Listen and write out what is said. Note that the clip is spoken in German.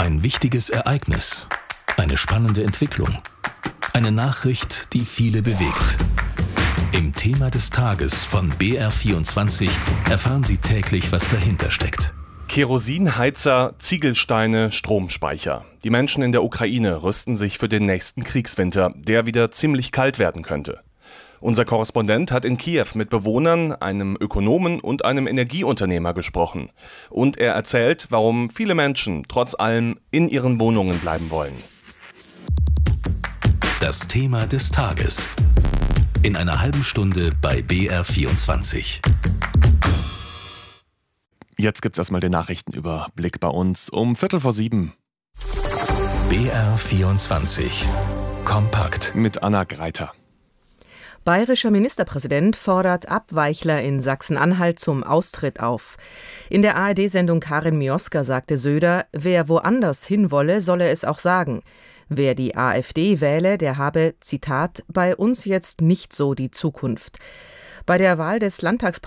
Ein wichtiges Ereignis, eine spannende Entwicklung, eine Nachricht, die viele bewegt. Im Thema des Tages von BR24 erfahren Sie täglich, was dahinter steckt. Kerosinheizer, Ziegelsteine, Stromspeicher. Die Menschen in der Ukraine rüsten sich für den nächsten Kriegswinter, der wieder ziemlich kalt werden könnte. Unser Korrespondent hat in Kiew mit Bewohnern, einem Ökonomen und einem Energieunternehmer gesprochen. Und er erzählt, warum viele Menschen trotz allem in ihren Wohnungen bleiben wollen. Das Thema des Tages. In einer halben Stunde bei BR24. Jetzt gibt's erstmal den Nachrichtenüberblick bei uns um 6:45. BR24. Kompakt. Mit Anna Greiter. Bayerischer Ministerpräsident fordert Abweichler in Sachsen-Anhalt zum Austritt auf. In der ARD-Sendung Karin Mioska sagte Söder, wer woanders hinwolle, solle es auch sagen. Wer die AfD wähle, der habe, Zitat, bei uns jetzt nicht so die Zukunft. Bei der Wahl des